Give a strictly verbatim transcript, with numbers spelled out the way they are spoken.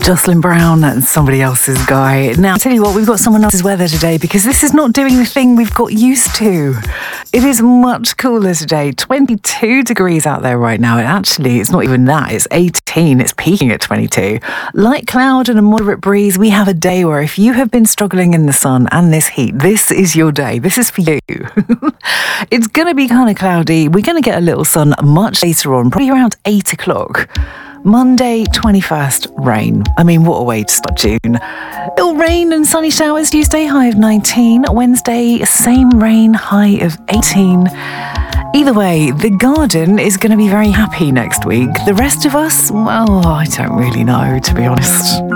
Jocelyn Brown and Somebody Else's Guy. Now, I'll tell you what, we've got someone else's weather today because this is not doing the thing we've got used to. It is much cooler today. twenty-two degrees out there right now. And actually, it's not even that. It's eighteen. It's peaking at twenty-two. Light cloud and a moderate breeze. We have a day where if you have been struggling in the sun and this heat, this is your day. This is for you. It's going to be kind of cloudy. We're going to get a little sun much later on, probably around eight o'clock. Monday, twenty-first, rain. I mean, what a way to start June. It'll rain and sunny showers. Tuesday, high of nineteen. Wednesday, same rain, high of eighteen. Either way, the garden is going to be very happy next week. The rest of us, well, I don't really know, to be honest.